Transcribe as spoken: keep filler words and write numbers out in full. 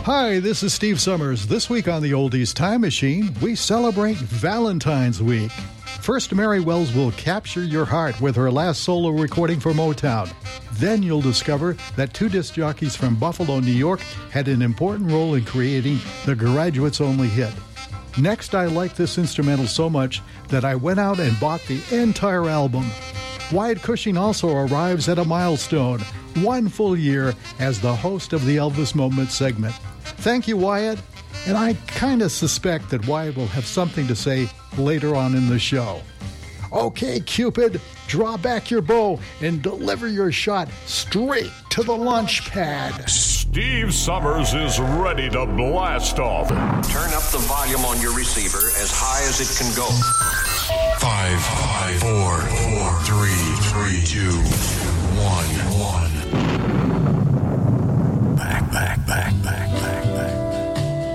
Hi, this is Steve Summers. This week on the Oldies Time Machine, we celebrate Valentine's Week. First, Mary Wells will capture your heart with her last solo recording for Motown. Then you'll discover that two disc jockeys from Buffalo, New York had an important role in creating the Graduates' only hit. Next, I like this instrumental so much that I went out and bought the entire album. Wyatt Cushing also arrives at a milestone, one full year as the host of the Elvis Moment segment. Thank you, Wyatt. And I kind of suspect that Wyatt will have something to say later on in the show. Okay, Cupid, draw back your bow and deliver your shot straight to the launch pad. Steve Summers is ready to blast off. Turn up the volume on your receiver as high as it can go. Five, five, four, four, three, three, two, one, one.